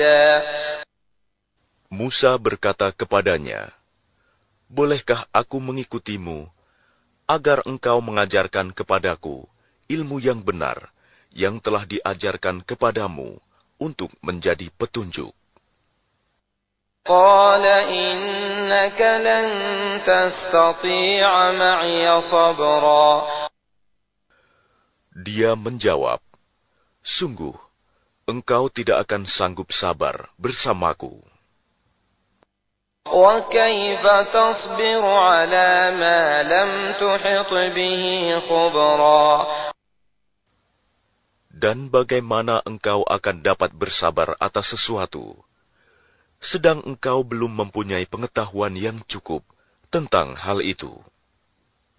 Musa berkata kepadanya, "Bolehkah aku mengikutimu, agar engkau mengajarkan kepadaku ilmu yang benar yang telah diajarkan kepadamu untuk menjadi petunjuk?" قال إنك لن تستطيع معي صبرا. Dia menjawab, "Sungguh, engkau tidak akan sanggup sabar bersamaku. وكيف تصبر على ما لم تحط به خبرا. Dan bagaimana engkau akan dapat bersabar atas sesuatu, sedang engkau belum mempunyai pengetahuan yang cukup tentang hal itu?"